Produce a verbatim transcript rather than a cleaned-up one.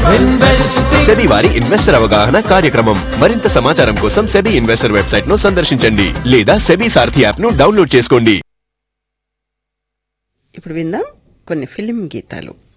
SEBI వారి investor అవగాహన కార్యక్రమం. మరింత సమాచారం కోసం సెబీ ఇన్వెస్టర్ వెబ్సైట్ ను సందర్శించండి లేదా సెబీ సారథి యాప్ ను డౌన్లోడ్ చేసుకోండి. ఇప్పుడు విందాం కొన్ని ఫిలిం గీతాలు.